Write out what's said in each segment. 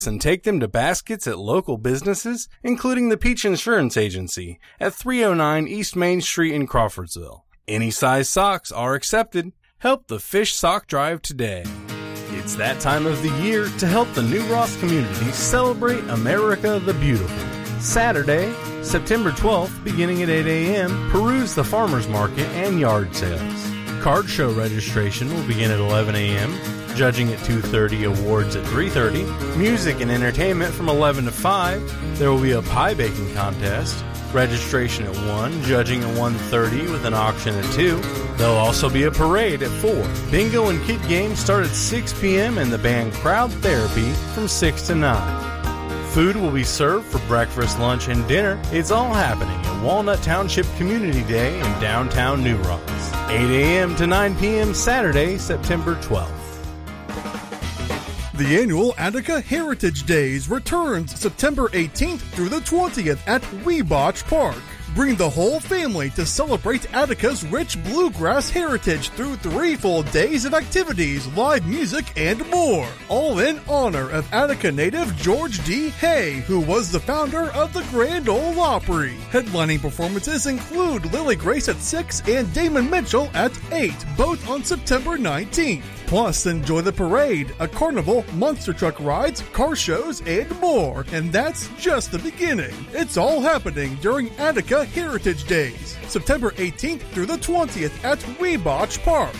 and take them to baskets at local businesses, including the Peach Insurance Agency at 309 East Main Street in Crawfordsville. Any size socks are accepted. Help the fish sock drive today. It's that time of the year to help the New Ross community celebrate America the Beautiful. Saturday, September 12th, beginning at 8 a.m., peruse the farmers market and yard sales. Card show registration will begin at 11 a.m., judging at 2:30, awards at 3:30, music and entertainment from 11 to 5. There will be a pie baking contest, registration at 1, judging at 1:30 with an auction at 2. There'll also be a parade at 4. Bingo and kid games start at 6 p.m. and the band Crowd Therapy from 6 to 9. Food will be served for breakfast, lunch, and dinner. It's all happening at Walnut Township Community Day in downtown New Ross. 8 a.m. to 9 p.m. Saturday, September 12th. The annual Attica Heritage Days returns September 18th through the 20th at Weebotch Park. Bring the whole family to celebrate Attica's rich bluegrass heritage through 3 full days of activities, live music, and more. All in honor of Attica native George D. Hay, who was the founder of the Grand Ole Opry. Headlining performances include Lily Grace at 6 and Damon Mitchell at 8, both on September 19th. Plus, enjoy the parade, a carnival, monster truck rides, car shows, and more. And that's just the beginning. It's all happening during Attica Heritage Days, September 18th through the 20th at Weebotch Park.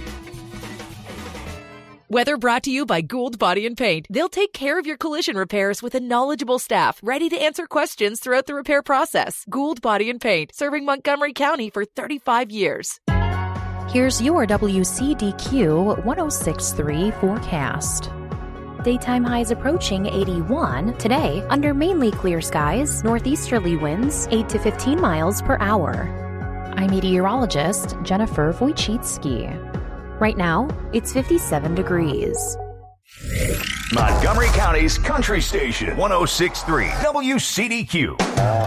Weather brought to you by Gould Body and Paint. They'll take care of your collision repairs with a knowledgeable staff ready to answer questions throughout the repair process. Gould Body and Paint, serving Montgomery County for 35 years. Here's your WCDQ 106.3 forecast. Daytime highs approaching 81. Today, under mainly clear skies, northeasterly winds 8 to 15 miles per hour. I'm meteorologist Jennifer Wojcicki. Right now, it's 57 degrees. Montgomery County's country station, 106.3 WCDQ.